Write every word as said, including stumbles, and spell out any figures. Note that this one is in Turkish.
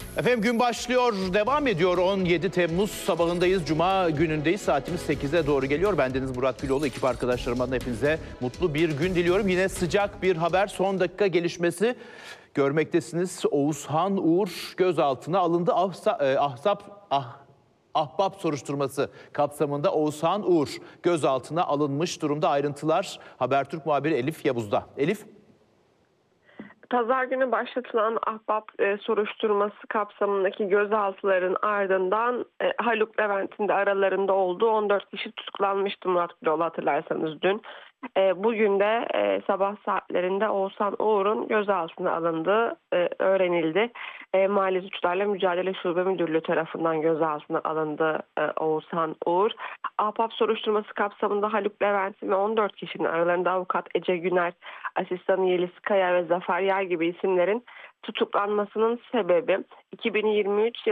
Efendim gün başlıyor, devam ediyor. on yedi Temmuz sabahındayız, Cuma günündeyiz. Saatimiz sekize doğru geliyor. Bendeniz Murat Güloğlu, ekip arkadaşlarımdan hepinize mutlu bir gün diliyorum. Yine sıcak bir haber, son dakika gelişmesi görmektesiniz. Oğuzhan Uğur gözaltına alındı. Ahsa, e, ahsap, ah, Ahbap soruşturması kapsamında Oğuzhan Uğur gözaltına alınmış durumda. Ayrıntılar Habertürk muhabiri Elif Yavuz'da. Elif. Pazar günü başlatılan Ahbap e, soruşturması kapsamındaki gözaltıların ardından e, Haluk Levent'in de aralarında olduğu on dört kişi tutuklanmıştı Murat Güloğlu, hatırlarsanız dün. E, bugün de e, sabah saatlerinde Oğuzhan Uğur'un gözaltına alındığı e, öğrenildi. E, Mali Suçlarla Mücadele Şube Müdürlüğü tarafından gözaltına alındı e, Oğuzhan Uğur. Ahbap soruşturması kapsamında Haluk Levent'in ve on dört kişinin aralarında avukat Ece Güner, asistanı Yeliz Kaya ve Zafer Yer gibi isimlerin tutuklanmasının sebebi iki bin yirmi üç